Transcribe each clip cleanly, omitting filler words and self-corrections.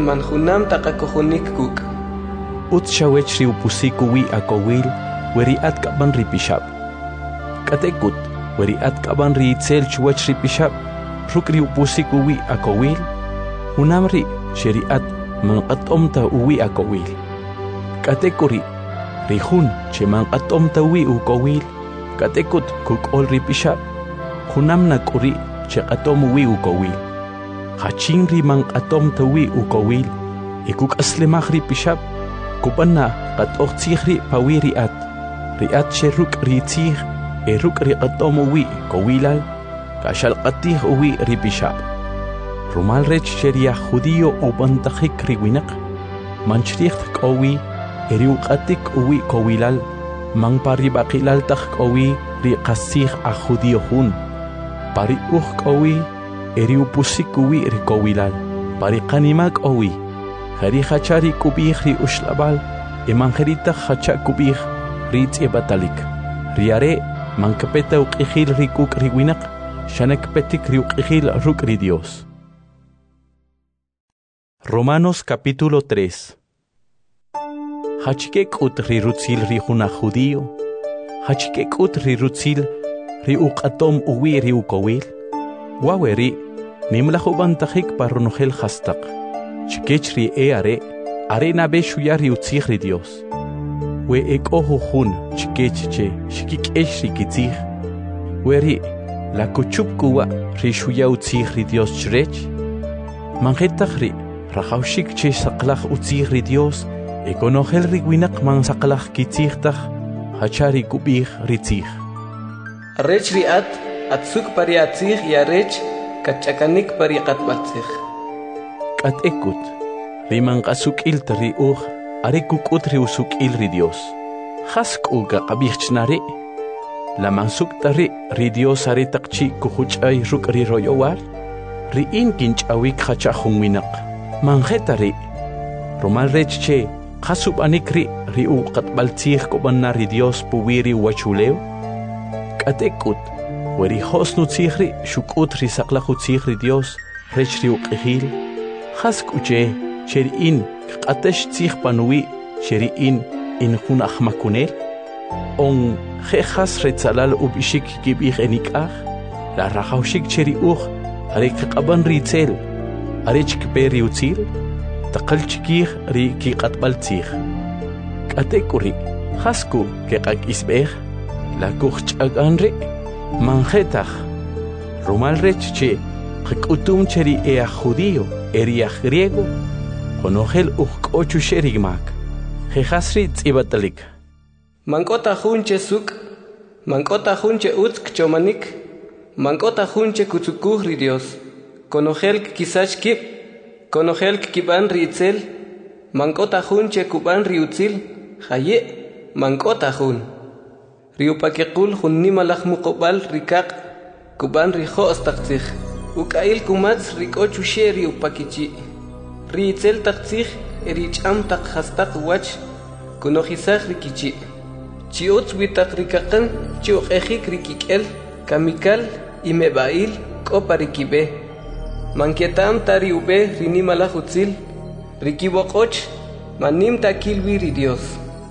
man junam taqakujunik kuk. Ut shawech ri upusiku wi akowil, weri at kaban ri pishab. Katekut, weri at kaban ri itzel chuwech ri pishab, ruk ri upusiku wi akowil, hunam ri sheri at man qatomta uwi akowil. Katekuri, ri hun che man qatomta wi ukowil, katekut kukol ri pishab, hunam nakuri che qatom wi ukowil. Hachin ri man qatomta wi ukowil, ikuk aslemach ri pishab, kupanna qatoq tzih ri pawi riat she ruk ri tzih ruk ri qatom wi kowilal kashal qatih wi ri pishab. Rumal rech sheria judío ubantajik ri winaq manchricht kowi ri uqatik wi kowilal man pari baqilal taj kowi ri qasih a judío hun pari kowi ri upusik wi ri kowilal pari qanimak kowi Hari hachari kubih ri ushlabal, emangerita hacha kubih ri tiebatalik. Riare mankapeta uqihil ri kuk ri winak, shanekpetik ri uqihil ruk ri Dios. Romanos capítulo 3. Hachikek ut ri rutzil ri juna judío, hachikek ut ri rutzil ri uqatom uwi ri ukowil, waweri nimlajubantajik parronojel hastak. Chikechri are nabe shuyari utzihri Dios. We ekoho hun chikechche shikikeshri kitzih. Weri la kuchupkuwa ri shuya utzihri Dios chrech. Mangetachri rajaushik che saklach utzihri Dios. Ekonogel ri winak man saklach kitzihtaj hachari kubih ritzih. Rech riat atsuk pari atzih ya rech kachakanik pari qatbatzih. Kat ekut, riman kasuk il tari are kukut ri usuk il ri Dios. Hask uga kabichnare, la mansuk tari ri Dios are takchi kuhuchay ruk ri royowar, ri in kinch awik hacha hunwinak. Manjetari, romal rechche, hasub anikri ri uqat baltzih kobanna ri Dios puwiri wachuleo. Kat ekut, weri hosnu tzihri shukut ri saklahut tzihri Dios, rech ri uqihil, Hask uche, sheri in, qatesh tzih panui, sheri in hun ahmakunel. On jejas retzalal ubishik kibih enikah, la rajaushik sheri are qaban ritzel, are chikperi utzil, taqal chikih ri ki qatbal tzih. Katekuri, hasku keqak isbeh, la kuchchaganre, manjetach, rumal rechche, qikutum cheri ea judío. Eriach griego, konogel ukochu sherigmak. Jehasri tzibatalik. Mankota junche suk, mankota junche utsk chomanik, mankota junche kutsukuh ri Dios. Konogel kisach kip, konogel kiban ritzel, mankota junche kuban riutzil, haye, mankota jun. Riupakekul jun nimalach mukobal rikak, kuban rijo ostakzich. Ukail kumats rikochu sheri upakichi. Riitzel takzich ericham tak hastak wach kunohisach rikichi. Chiuts witak rikakan chiuqejik rikikel kamikal imebail koparikibe. Mankietam tari ube rinimala hutzil rikibokoch manim takilwi ri Dios.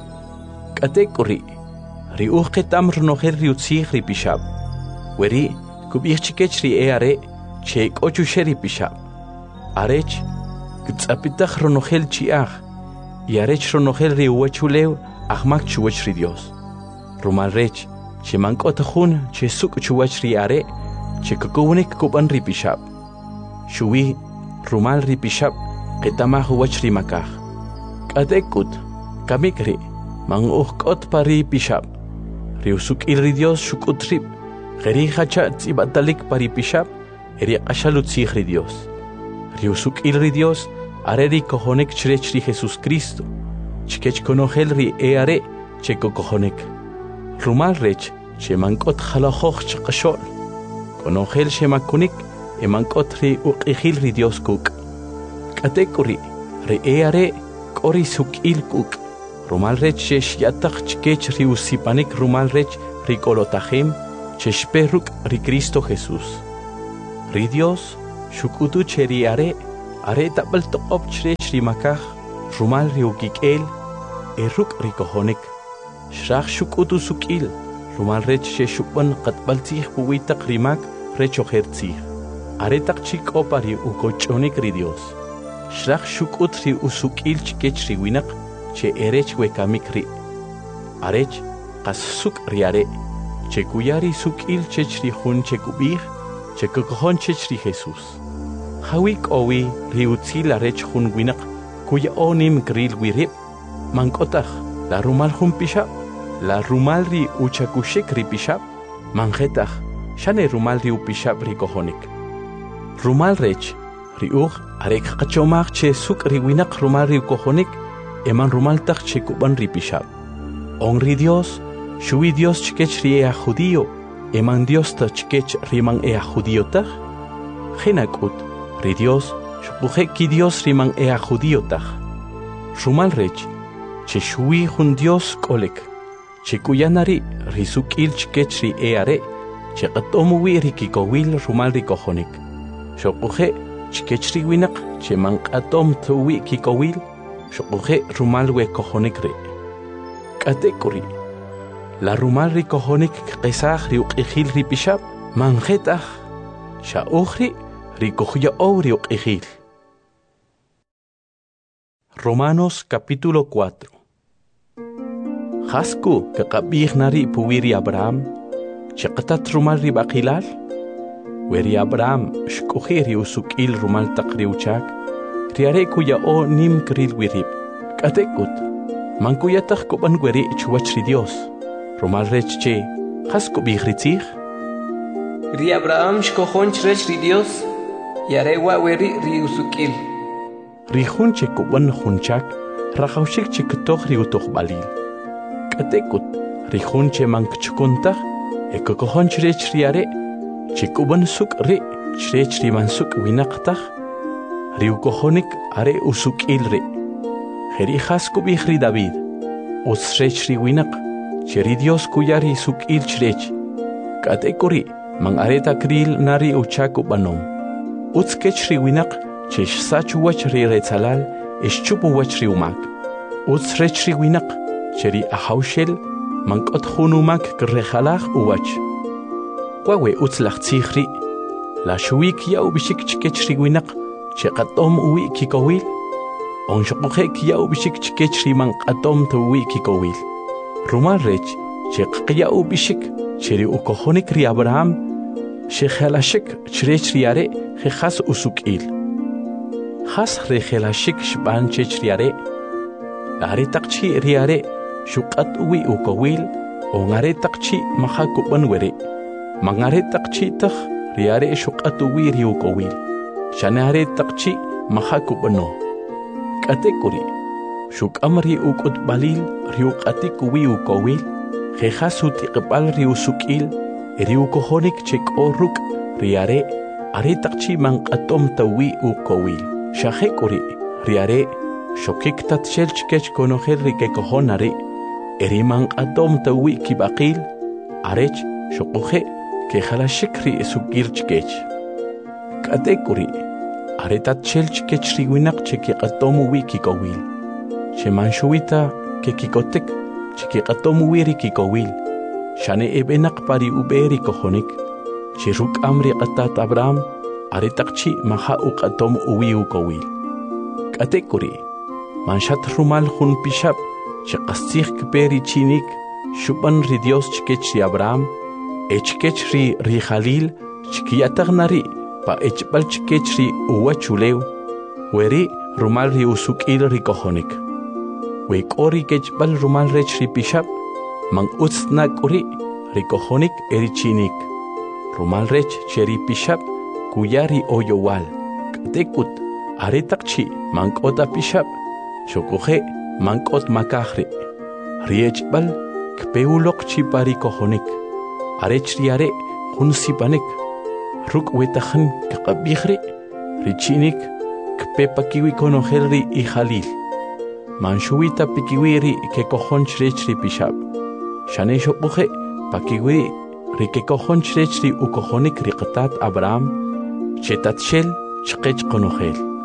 Katekuri riuqetam rnoher riutzich ripishab. Weri kubihchikech ri eare Cheik ochu sheri pishab. Arech, gtzapitach ronogel chiach, y arech ronogel riuachuleu, ahmak chuach ri Dios. Rumal rech, che mankotahun, che suk chuach ri are, che kukunik kuban ri pishab. Shui, rumal ri pishab, ketamah huach ri makah. Katekut, kamikri, mang kot pari pishab. Riusuk il ri Dios shukutrip, geri hacha tzibatalik pari pishab. Eri ashalut tzihri Dios. Riusuk ilri Dios, areri kohonek chrechri Jesus Cristo. Chikech konogel ri eare, cheko kohonek. Rumal rech, che mankot halahoch chakashol. Konogel shemakunik, emankot ri uqihil ri Dios kuk. Katekuri, ri eare, kori suk il kuk. Rumal rech shesh yatak chikech ri usipanik rumal rech ri kolotahem, cheshperuk ri Cristo Jesus. Ri Dios, shukutu cheriare, Areta bal toqop chrech rimakaj, rumal riukikel, eruk rikohonik. Shrach shukutu sukil, rumal rech she shukban qatbaltzih puwitak rimak recho hertzih. Aretak chik opari ukochonik ri Dios. Shrach shukut ri usukil chikech ri winak, che erech wekamik ri. Arech qas suk riare, che kuyari sukil chech ri hun che kubih, che kukohon chech ri Jesus. Hawik owi ri utzil arech hun winak, kuya onim gril wirip, mankotach, la rumal hun pishab, la rumal ri uchakushik ri pishab, manjetach, shane rumal ri upishab ri kohonik. Rumal rech, ri ugh, arek kachomach che suk ri winak rumal ri kohonik, eman rumal tach che kuban ri pishab. Onri Dios, shui Dios chikech ri ea judío, eman Dios ta chikech riman ea judío tach. Genakut, ri Dios, shupuje ki Dios riman ea judío tach. Rumal rech, che shui hun Dios kolek, che kuyanari risukil chikech ri eare, che qatomuwi ri kikowil rumal ri kohonik. Shupuje chikech ri winak, che man qatom tuwi kikowil, shupuje rumal we kohonik re. Katekuri, la rumal ri kohonik qesaj ri uqijil ri pishab, manjetaj, sha ujri ri kohya ri uqijil. Romanos capítulo 4. Hasku kaqabih nari puwiri Abraham, chaqatat rumal ri baqilal, weri Abraham shkuhiri usukil rumal taqri uchak, riare kuya o nim kril wirib, katekut, mankuyatach kuban weri chuwach ri Dios, rumal rech che, hasku bihritzich? Ri Abraham shkohon chrech ri Dios, yare wa weri ri usukil. Ri hun che kuban hunchak, rajaushik che ketoch ri utoch balil. Katekut, ri hun che mankchukuntach, ekokohon chrech riare, che kuban suk ri, chrech ri mansuk winaqtach, ri ukohonik are usukil ri. Heri hasku bihri David, usrech ri winaq, che ri Dios kuyari sukil chrech. Katekuri, man areta kril nari uchaku banom. Utskech ri winaq, che sachu wach ri retzalal, chupu wach ri umak. Utsrech ri winaq, che ri ahaushel, man kot hunumak krejalach uwach. Wawe utslach tsikhri, la shuik ya ubishik chikech ri winaq, che qatom uwi kikowil. On shokhe kia ubishik chikech ri man qatom tuwi kikowil. Rumal rech, che qia ubishik, che ri ukohonik ri Abraham, she khalashik chrech riare, he khas usukil. Khas re khalashik shban chech riare. Are takchi riare, shukat uwi ukowil, on are takchi mahakuban were. Mangare takchi takh riare shukat uwi ri ukowil. Shanare takchi mahakubano. Katekuri, shuk amri ukut balil, riuk atik uwi ukowil, jehasut iqbal riusukil, riukohonik chek oruk, riare, are takchi man atom tawi ukowil. Shahekuri, riare, shokik tatshel chkech konohel rikekohonare, eriman atom tawi kibakil, arech, shokohe, ke halashikri sukil chkech. Katekuri, aretat chelch ke chriwinak che ki qatomu wi kikowil. Che manshuita ke kikotek che ki qatomu wi ri kikowil. Shane ebenak pari uberi kohonik. Che ruk amri qatat Abraham aretakchi maha uqatom uwi ukowil. Katekuri manshat rumal hun pishab che qastikh kperi chinik shuban ri Dios chkech Abraham echkech ri Khalil chkiyatagnari pa echbal chikechri uwa chuleu, weri rumal ri usukil ri kohonik. Wek ori kechbal rumal rech ri pishab, man utsnak uri ri kohonik eri chinik. Rumal rech cheri pishab, kuyari oyowal. Katekut, aretakchi mankota pishab, shokohe mankot makahri. Ri echbal kpeulok chi pari kohonik. Arech riare hunsipanik. Ruk wetahan kakabihri, richinik, kpepakiwi konoherri y Jalil. Manshuita pikiwiri ke kohon chrechri pishab. Shanesho buhe pakiwiri rike kohon chrechri ukohonik riqatat Abraham, chetatshel chqech konohel.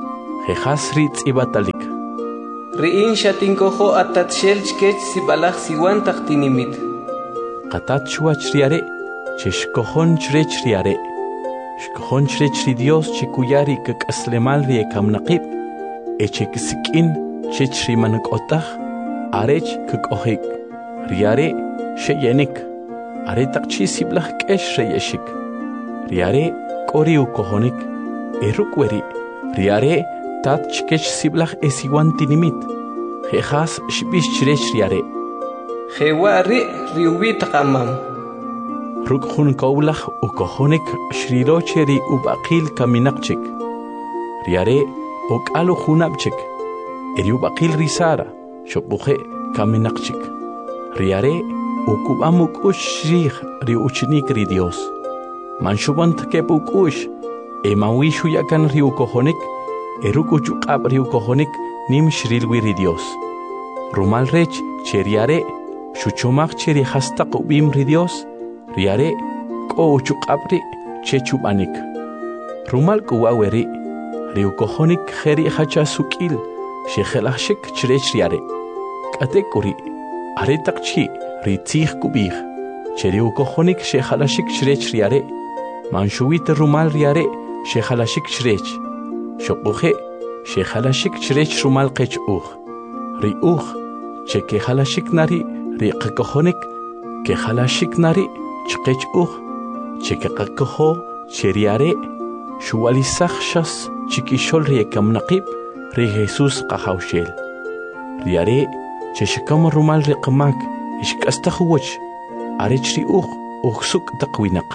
Jejas rit ibatalik. Riin shatinkojo atat shelchkech sibalach siwan taktinimit. Qatat chuach riare, cheshkojon chrech riare. Shkojon chrech ri Dios chikuyari kak aslemal rie kamnaqib. Echek sikin chech rimanak otach. Arech kak ohik. Riare sheyenik. Are takchi siblach kesh reyeshik. Riare koriu kohonik. Erukweri. Riare tat chkech siblach esiwan tinimit. Jejas shbish chrech riare. Jewa riubi taqamam. Ruk hun kaulach u kohonik shrirocheri ubaqil kaminaqchik. Riare ok alu hunabchik. Eri ubaqil risara. Shopuje kaminaqchik. Riare ukubamuk ushrih ri uchinik ri Dios. Manshubant kepuk ush. Emawishu yakan ri ukohonik. Eruk uchuqab ri ukohonik nim shrilwi ri Dios. Rumal rech cheriare. Shuchumaq cheri hastaq ubim ri Dios. Riare ko uchuqabri chechubanik. Rumal kuwaweri. Ri ukohonik kheri hacha sukil. Shekhelashik chrech riare. Katekuri. Aretaqchi ritzih kubih. Cheri ukohonik shekhalashik chrech riare. Manshuit rumal riare shekhalashik chrech. Shokuje shekhalashik chrech rumal qech Ri cheke halashik nari ri qakohonik ke halashik nari chqech cheke qakoho cheriare shuwalisakh shas chikishol ri kamnaqib ri Jesus qahawshel. Riare cheshkam rumal ri qamak ishkastakhwach arech ri uksuk taqwinaq.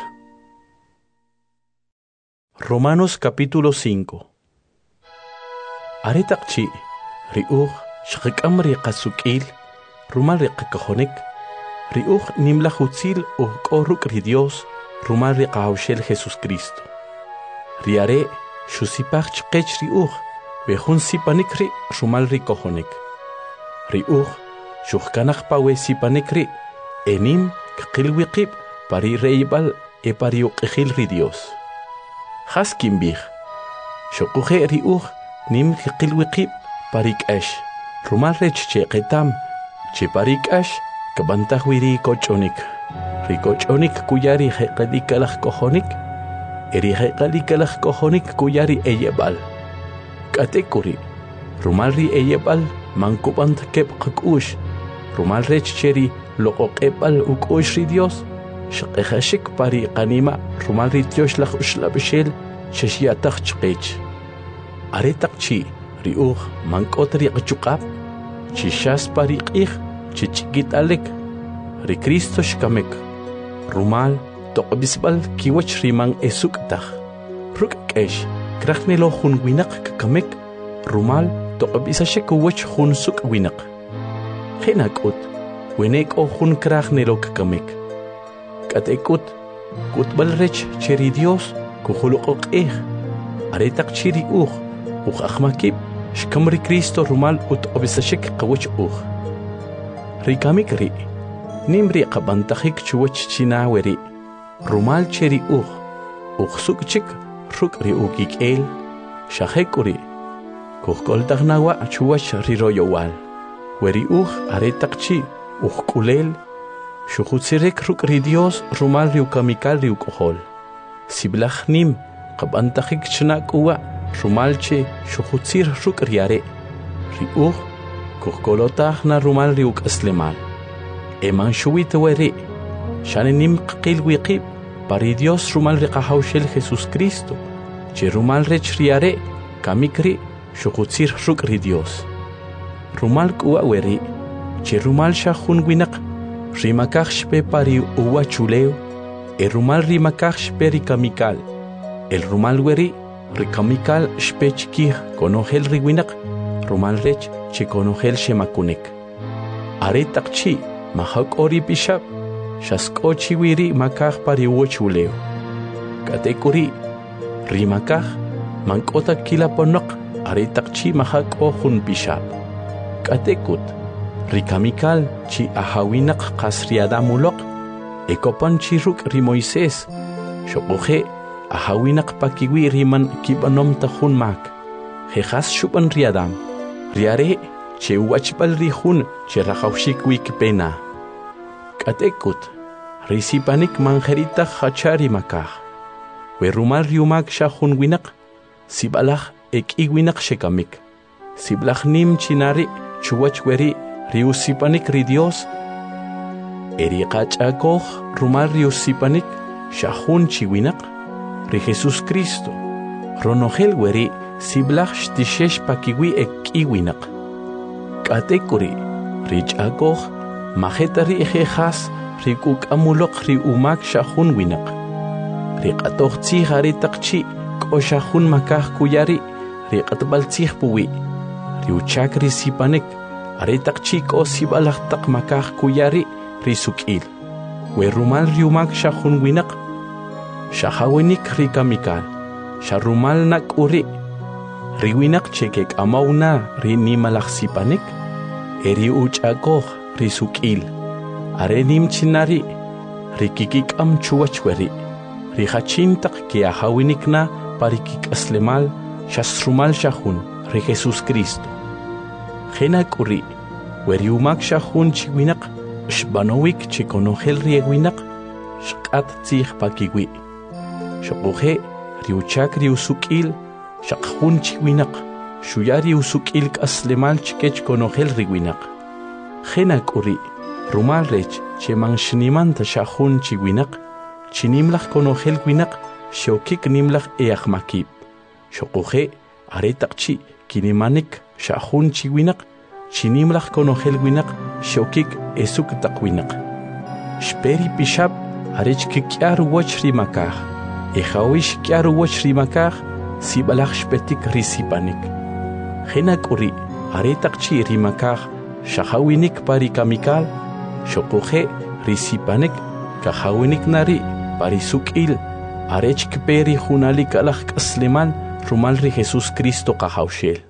Romanos capítulo 5. Aretaqchi ri shqikam ri qasukil rumal ri qakohonik ri nimla hutzil koruk ri Dios rumal ri qahawshel Jesus Cristo. Riare shusipach chqech ri behun sipanik ri rumal ri kohonik. Ri shuhkanaq pawe sipanik ri enim qilwiqib pari reibal pari uqihil ri Dios. Haskim bih shokuje ri nim qilwiqib parik ash rumal rech cheqetam cheparikash kabantahwiri kochonik. Rikochonik kuyari heqadikalaj kohonik. Eri heqadikalaj kohonik kuyari eyebal. Katekuri. Rumal ri eyebal mankubant kep qakush. Rumal rech cheri loqoqebal ukush ri Dios. Shqehashik pari qanima rumal ri Dios laj ushlabshel sheshiataq chqech. Aretaqchi ri mankot ri qchuqab. Chishas pariqih chichikit alek. Ri Cristo shkamek. Rumal toqbisbal kiwach rimang esuktaj. Ruk kesh krachnelo hun winak kakamek. Rumal toqbisashek wach hun suk winak. Genakut wenek o hun krachnelo kakamek. Katekut kutbal rech cheri Dios kuhuluqok Aretak chiri akhmakib shkamri Cristo rumal obisashek qawach Rikamikri nimri qabantajik chuwach chinaweri rumal cheri sukchik rukri ukikel shahekuri kuhkoltagnawa chuwach riroyowal weri aretakchi kulel shuhutsirek rukri Dios rumal riukamikal riukohol siblach nim qabantajik chnakuwa rumalche shuhutsir rukriare ri kuhkolotah na rumal riuk aslemal. Eman shuwit weri. Shanenim qil wiqib. Pari Dios rumal riqahawshel Jesus Cristo. Che rumal rech riare. Kamikri shukutsir ruk ri Dios. Rumal kuwa weri. Che rumal shahun winak. Rimakach shpe pari uwa chuleo. Rumal rimakach shpe rikamikal. El rumal weri. Rikamikal shpe chikih konohel riwinak. Rumal rech chikonogel shemakunek. Aretaqchi mahak ori bishap shaskochi wiri makaj pari wochuleo. Katekuri rimakaj mankota kilaponok aretaqchi mahak ohun bishap. Katekut rikamikal chi ahawinak qasriadamulok ekopan chiruk ri Moisés shokoje ahawinak pakiwi riman kibanom tahun mak. jejas shupan ri Adam. Riare che wachbal ri hun che rajawshik wik pena. Katekut risipanik manjerita hachari makah. We rumal riumak shahun winak sibalach ek igwinak shekamik. Siblach nim chinari chuwach weri riusipanik ri Dios. Eri qachakoh rumal riusipanik shahun chiwinak ri Jesus Cristo. Ronogel weri siblach shtishesh pakiwi ek iwinak. Katekuri richakoh majetari ejejas rikuk amulok ri umak shahun winak. Riqatoh tzihari takchi koshahun makah kuyari riqatbal tzih puwi. Riuchak risipanik aritakchi ko sibalach tak makah kuyari risukil. We rumal riumak shahun winak. Shahawinik rikamikal. Sharumal nak uri. Riwinak chekek amauna rinimalach sipanik. Eri uchakoh risukil. Arenim chinari rikikik am chuachweri. Rihachintak que ahawinikna parikik aslemal shasrumal shahun ri Jesus Cristo. Genak uri weriumak shahun chiwinak shbanowik chikonogel riewinak shqat tzih pakiwi. Shokuhe riuchak riusukil shakhun chiwinak shuyari usukil aslemal chikech konogel riwinak. Genak uri rumal rech cheman shnimanta shahun chiwinak Chinimlach konogel winak shokik nimlach eachmakib. Shokuhe aretakchi kinimanik shahun chiwinak chinimlach konogel winak shokik esuk takwinak. Shperi pishab arech kikyar wach rimakah. Ehawish kyar wach rimakah sibalach shpetik risipanik. Genak uri aretakchi rimakah shahawinik parikamikal shokuhe risipanik kahawinik nari parisukil arech kperi hunalik alach kasleman rumal ri Jesus Cristo kahawshel.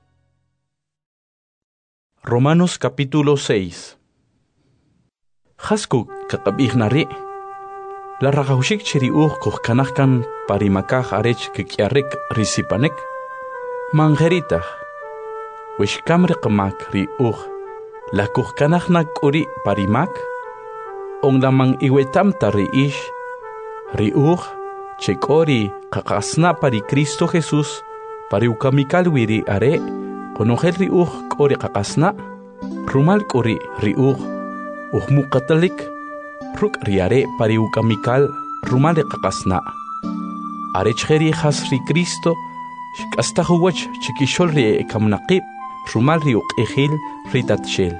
Romanos capítulo 6. Hasku kakabih nari la ragawshik chiri kuh kanahkan parimakah arech kikyarek risipanek mangeritah wishkamre qamak ri la kuh kanahnak uri parimak ong lamang iwetam tari ish chekori kakasna pari Cristo Jesus pari ukamikal wiri are konogel kori kakasna rumal kori mukatalik ruk riare pari ukamikal rumal kakasna are cheri has Cristo shkasta huwach chikishol ri kamnaqib rumal ejil ritatshel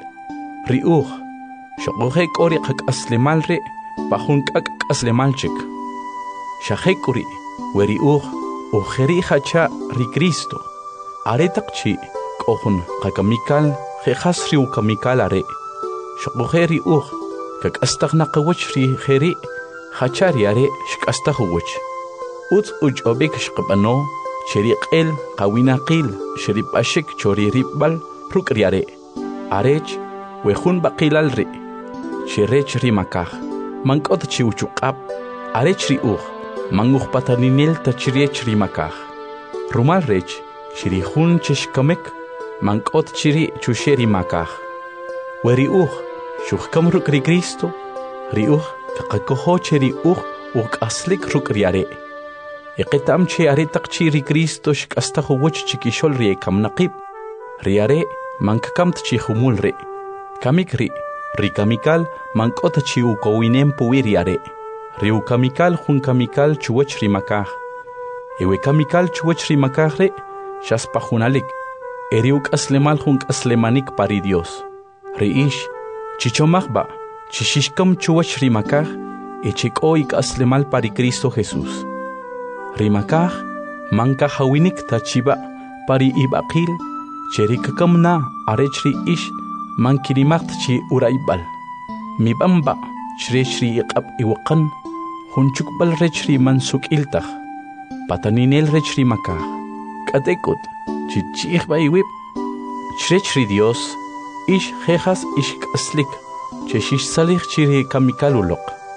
Shokohe kori kak aslemal re pahun kak aslemal chik. Shahekuri weri ujeri hacha ri Cristo. Aretakchi kohun kakamikal jejas ri ukamikal are. Shokohe ri kak astaghnaqawach ri jeri hacha ri are shkastahuwach. Uch obek shqabano cheri qel qawinaqil sheri pashik chori ribal ruk ri are. Arech wehun baqilal ri. Chirech rimakah, mankot chiuchukap, arech manguh pataninil ta chiriech rimakah. Rumal rech, chirihun chishkamek, mankot chiri chusheri makah. Weri shuhkam ruk ri Cristo, kakakoho cheri aslik ruk riare. Eketam che aretak chiri Cristo shkastahu wach chikishol ri kamnaqib. Riare, mankakamt chihumul re. Kamik Rikamikal mankota chiu kowinem puiriare. Riu kamikal hun kamikal chuwach rimakah. Ewe kamikal chuwach rimakah re shaspahunalik. Eriuk aslemal hun aslemanik pari Dios. Reish chichomachba chishishkam chuwach rimakah echikoik aslemal pari Cristo Jesus. Rimakah manka hawinik tachiba pari ibaqil cherikakam na arechri ish mankirimacht chi uraibal. Mibamba shri iqab iwaqan hunchukbal rechri mansuk iltah. Pataninel rechri makah. Katekut chichich baiwib. Chrechri Dios ish jejas ish kaslik. Cheshish salih chiri kamikalulok.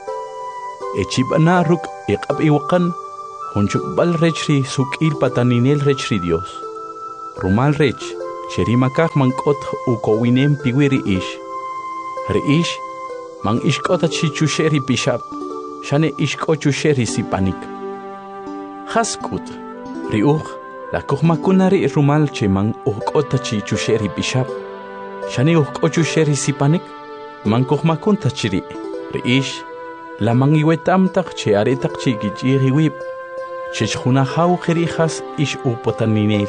Echibana ruk iqab iwaqan hunchukbal rechri sukil pataninel rechri Dios. Rumal rech, cherimakaj mankot ukowinem piwi riish. Riish, man ishkota chichusheri pishap, shane ishkochusheri sipanik. Haskut, riuch, la kohmakunari rumal che man ukota chichusheri pishap, shane ukkochusheri sipanik, man kohmakunta chiri, riish, la man iwetamtak che aretak chikichiri wip, chechuna hau kerijas ish upotaninel.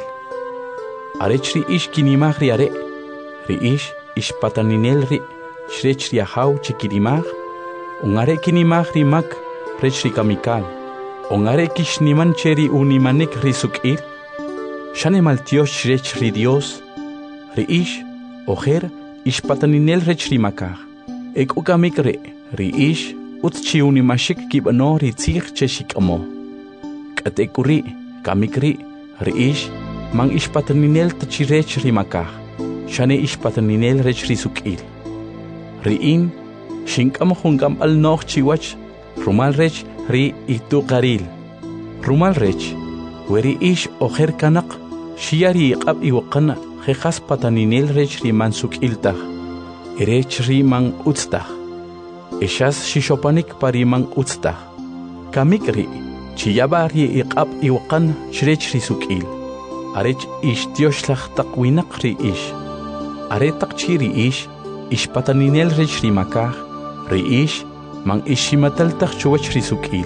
Arechri ish kinimagri are, riish ish pataninel ri, shrechri ahau chikirimag, ungare kinimagri mak, rechri kamikal, ungare kishniman cheri unimanek risukil, shane maltios shrechri Dios, riish, ojer ish pataninel rechri makar, ek ukamikre, riish, utchi unimashik kibano ritzig cheshikamo. Katekuri, kamikri, riish, man ishpataninel tachirech rimakah, shane ishpataninel rech risukil. Riin, shinkam hungam al noch chiwach, rumal rech ri itukaril. Rumal rech, weri ish oher kanak, shiari iqab iwaqana, jejas pataninel rech riman sukiltah, erech riman utstah. Eshas shishopanik pariman utstah. Kamikri, chiyabari iqab iwaqan shrech risukil. Arech ish tioshlach takwinak ri ish. Aretak chiri ish pataninel rech rimakah, ri ish man ishimatal tak chuwach risukil.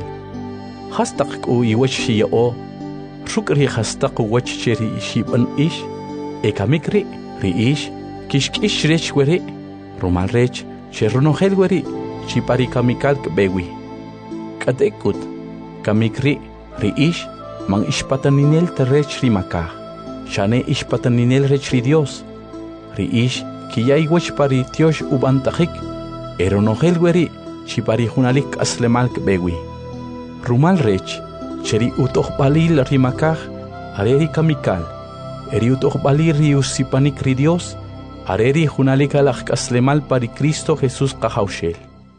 Hastak u iwach shiyao, ruk ri hastak uwach chiri ishiban ish, ekamikri ri ish kishkish rech weri, rumal rech cherunohel weri, chipari kamikal kbewi. Katekut, kamikri ri ish man ishpataninel terech rimakah, shane ishpataninel rech ri Dios, ri ish kiyay wech pari tiosh ubantajik, eronogel weri, chipari hunalik aslemal kbewi. Rumal rech, cheri utoh balil rimakah, areri kamikal, eri utoh balir ri usipanik ri Dios, areri hunalik alak aslemal pari Cristo Jesús kahaushel.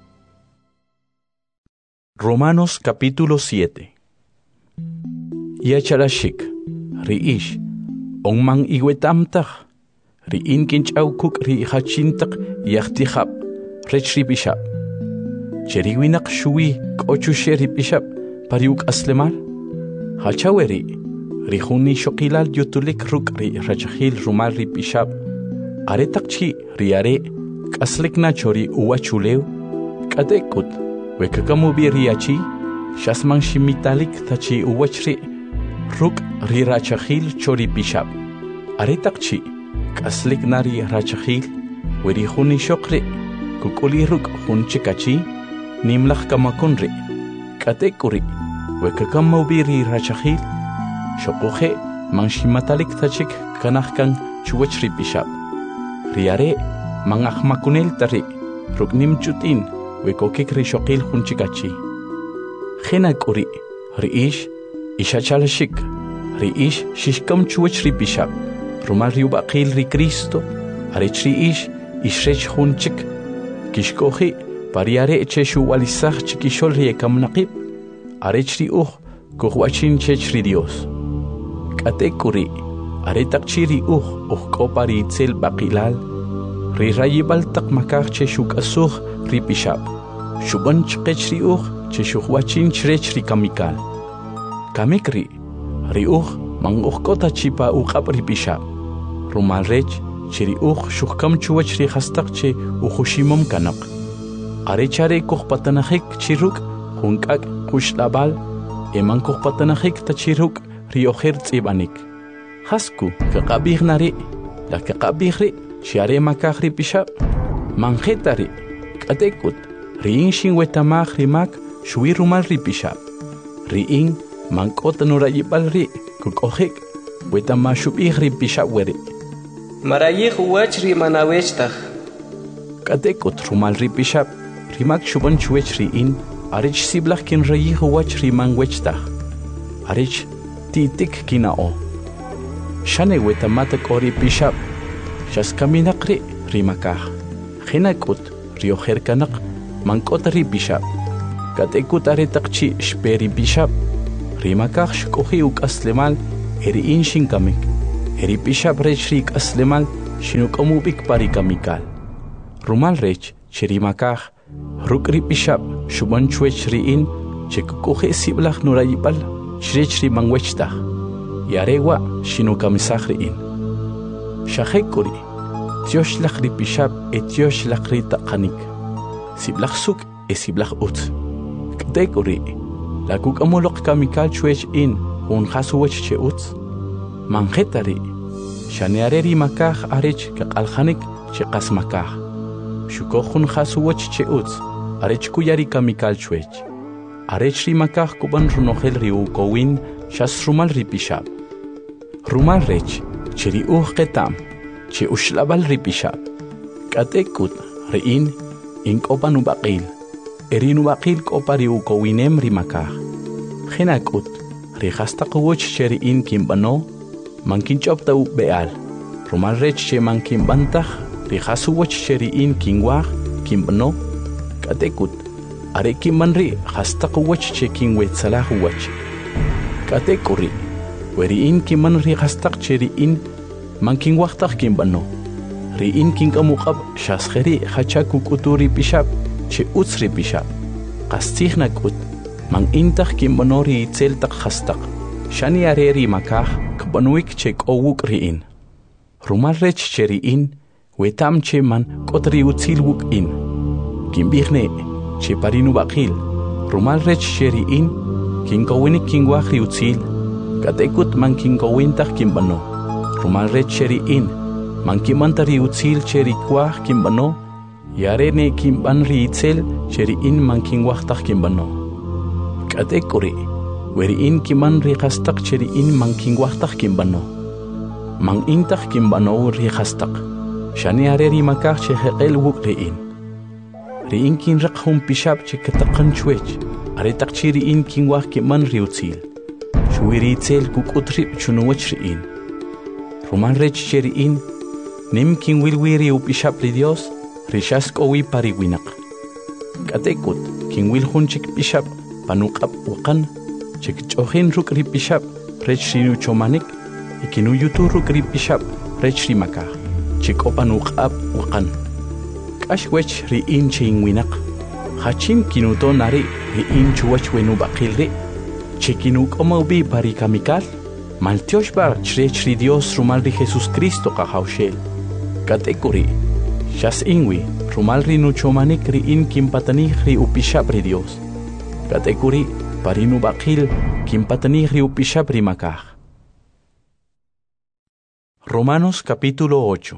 Romanos capítulo 7. Yacharashik, riish, ongmang iwetamtach, riin kinchaukuk ri hachintak yachtihab, rechri bishab. Cheriwinak shui kochusheri bishab, pariuk aslemal. Hachaweri, rihuni shokilal yutulik ruk ri rachahil rumal ri bishab. Aretakchi riare, kaslik nachori uwachuleu, kadekut, wekakamubi riachi, shasman shimitalik tachi uwachri, ruk ri rachahil chori bishab. Aretakchi, kaslik nari rachahil, weri huni shokri, kukuli ruk hun chikachi, nimlach kamakunri, katekuri, wekakamubi ri rachahil, shokuhe, man shimatalik tachik kanahkan chuwachri bishab. Riare, man ahmakunel tari, ruk nim chutin, wekokik ri shokil hun chikachi. Henakuri, riish, ishachalashik, riish shishkam chuwach ri bishab, rumal riubakil ri Cristo, arech riish, ishrech hunchik, kishkohi, pariare cheshu walisach chikishol ri ekamnaqib, arech riuh, kuhwachin chech ri Dios. Katekuri, aretak chiri kopari itzel bakilal, ri rayibal tak makar cheshuk asuh ri bishab, shuban chkech ri cheshuhwachin chrech ri kamikal. Kamikri, ri man kota chipa uqab ri bishab, rumal rech chiri shuhkam chuwach ri hastak che uhushimom kanak. Arechare kuhpatanahik chiruk, hunkak kushlabal, eman kuhpatanahik tachiruk ri oher tsibanik. Hasku kakabih nari, la kakabihri, shiare makahri bishab, manjetari, katekut, riin shinwetamah rimak, shui rumal ri bishab, riin mankota nurayibal ri, kukohik, wetamashubih ri bishab weri. Marayih uwach ri manawechtaj. Katekut rumal ri bishab, rimak shuban chuech riin, arich siblach kin rayih uwach ri manwechtaj, arich titik kinao. Shane wetamata kori bishab, shas kaminakri rimakah, hinakut rioher kanak, mankota ri bishab, katekut aretakchi shperi bishab, rimakah shkohi uk aslemal eri inshin kamik, eri pishab rech rik aslemal shinuk'omub'ik pari kamikal. Rumal rech cherimakaj ruk' ri pishab xuban chwech ri'in chekukuj siblaj nurayib'al chrech rimangwechtaj yarewa shinukamisaj ri'in. Xajek'uri tioxlaj ri pishab tioxlaj ri taqanik siblaj suk siblaj utz. K'tek'uri la kuk'amoloq kamikal chwech in junjas uwech che utz manjetari xaneare rimakaj arech kaq'aljanik che qas makaj xukoj junjas uwech che utz arech kuyari kamikal chwech arech rimakaj kuban runojel riukowin xas rumal ri pishab. Rumal rech che riuj qetam che uxlabal ri pishab. K'atek'ut ri'in ink'opa nub'aq'il eri nub'aq'il k'opa riukowinem rimakaj. Jenak'ut rijastaq uwech che ri'in kinb'ano mankinch'opta ub'e'al. Rumal rech che mankinb'antaj rijas uwech che ri'in kinwaj kinb'ano. K'atek'ut are kinb'an ri' jastaq uwech che kinwetzelaj uwech. K'atek'u ri' we ri'in kinb'an ri jastaq che ri'in mankinwajtaj kinb'ano. Ri'in kink'amuq'ab' xasjeri jachak kuk'utu ri pishab che utz ri pishab. Qastzij nak'ut man'intaj kinb'ano ri itzel taq jastaq xani are rimakaj kb'anuik che k'o wuk' ri'in. Rumal rech che ri'in wetam che man k'ot ri utzil wuk'in. Kinb'ij ne' che pari nub'aq'il rumal rech che ri'in kinkowinik kinwaj ri utzil. K'atek'ut man kinkowintaj kinb'ano. Rumal rech che ri'in man kinb'anta ri utzil che rikwaj kinb'ano yare ne kinb'an ri itzel che ri'in man kinwajtaj kinb'ano. K'atek'u ri' we ri'in kinb'an ri jastaq che ri'in man kinwajtaj kinb'ano. Man intaj kinb'ano ri jastaq xani are rimakaj che jeqel wuk' ri'in. Ri'in kinraq jun pishab che ketaqan chwech are taq chi ri'in kinwaj kinb'an ri utzil xwi ri itzel kuk'ut rib' chunuwech ri'in. Rumal rech che ri'in nim kinwilwi ri upishab ri Dios rixas k'owi pari winaq. K'atek'ut kinwil jun chik pishab panuq'ab' waqan che kch'ojin ruk' ri pishab rech rinuchomanik y kinuyutu ruk' ri pishab rech rimakaj che k'o panuq'ab' waqan. K'ax wech ri'in che inwinaq jachin kinuton ari ri'in chuwach we nub'aq'il ri' che kinuk'omawb'i pari kamikal maltioxb'al chrech ri Dios rumal ri Jesucristo qajawxel. K'atek'u ri' xas inwi rumal ri nuchomanik ri'in kinpatanij ri upishab ri Dios. K'atek'u ri' pari nub'aq'il kinpatanij ri upishab rimakaj. Romanos capítulo 8.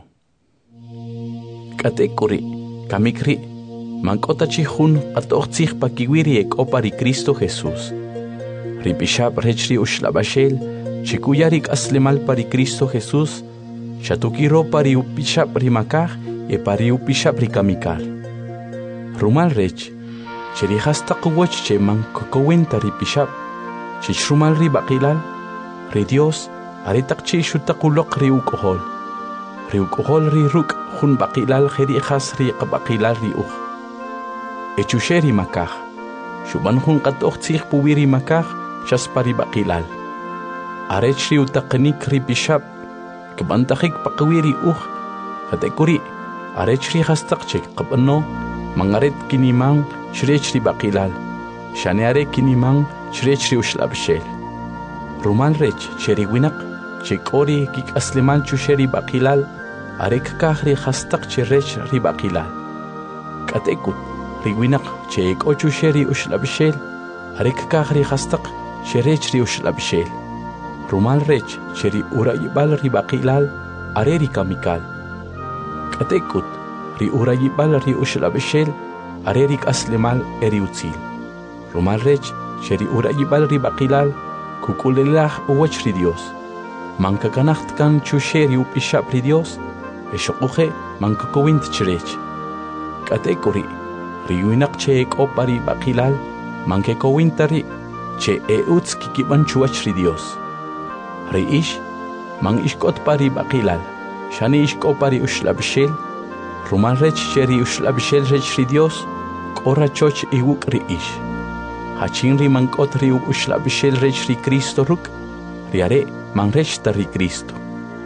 K'atek'u ri' kamik ri' mank'ota chi jun qat'ojtzij pakiwi ri ek'opa ri Cristo Jesús. Ri pishab rech ri uxlab'axel che kuya ri k'aslemal pari Cristo Jesús xatukiro pari upishab rimakaj y pari upishab ri kamikal. Rumal rech che ri jastaq uwech che mankokowinta ri pishab che xrumal ri b'aq'ilal ri Dios are taq chi xutaq uloq ri uk'ojol. Ri uk'ojol ri ruk' jun b'aq'ilal jeri jas ri qab'aq'ilal ri uj. Echuxe rimakaj xuban jun qat'ojtzij puwi rimakaj xas pari b'aq'ilal. Arech ri utaqnik ri pishab kb'antajik paqwi ri uj. K'atek'u ri' arech ri jastaq che qab'ano mangaret kiniman chrech ri b'aq'ilal xani are kiniman chrech ri uxlab'xel. Rumal rech che ri winaq che k'o ri kik'aslemal chuxe ri b'aq'ilal are kkaj ri jastaq che rech ri b'aq'ilal. K'atek'ut ri winaq che k'o chuxe ri uxlab'xel are kkaj ri jastaq che rech ri uxlab'xel. Rumal rech che ri urayib'al ri b'aq'ilal are ri kamikal. K'atek'ut ri urayib'al ri uxlab'xel are ri k'aslemal eri utzil. Rumal rech che ri urayib'al ri b'aq'ilal kuk'ulelaj uwech ri Dios. Mankakanaj tkan chuxe ri upishab ri Dios exoquje mankakowint chrech. K'atek'u ri' ri winaq che ek'o pari b'aq'ilal mankekowinta ri' che utz kikib'an chuwach ri Dios. Ri ix man ixk'ot pari b'aq'ilal xani ixk'o pari uxlab'xel rumal rech che ri uxlab'xel rech ri Dios k'o rachoch iwuk' ri ix. Hachin ri mank'ot ri uxlab'xel rech ri Cristo ruk' ri are man rech ta ri Cristo.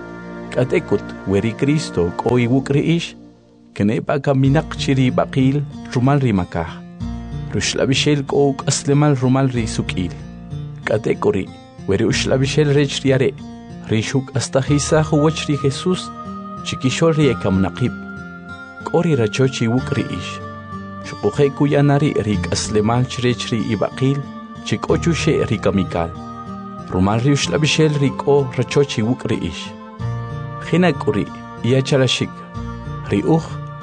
Katekut weri Cristo koi wukriish, kenepa kaminak chiri bakil rumal rimakah. Rushlabishel kouk aslemal rumal risukil. Katekuri weri ushlabishel rech riare, rishuk astahisa huwach ri Jesus, chikishol riekam nakib. Kori rachochi wukriish. Shukuhe kuyanari rik aslemal chirechri ibakil, chikochushe rikamikal. Rumal riushlabishel riko rachochi wukriish. Hinakuri iacharashik, riuch